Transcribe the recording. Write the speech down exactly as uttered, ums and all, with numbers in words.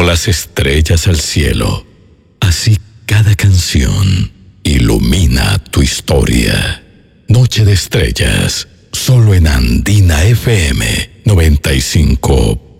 Como las estrellas al cielo, así cada canción ilumina tu historia. Noche de Estrellas, solo en Andina F M noventa y cinco